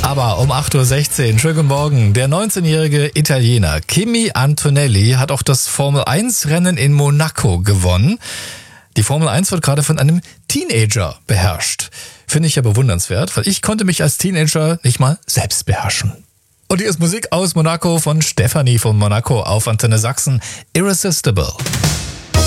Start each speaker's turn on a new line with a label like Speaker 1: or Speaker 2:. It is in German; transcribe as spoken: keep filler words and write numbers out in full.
Speaker 1: Aber um acht Uhr sechzehn, schönen guten Morgen. Der neunzehnjährige Italiener Kimi Antonelli hat auch das Formel eins Rennen in Monaco gewonnen. Die Formel eins wird gerade von einem Teenager beherrscht. Finde ich ja bewundernswert, weil ich konnte mich als Teenager nicht mal selbst beherrschen. Und hier ist Musik aus Monaco von Stefanie von Monaco auf Antenne Sachsen. Irresistible.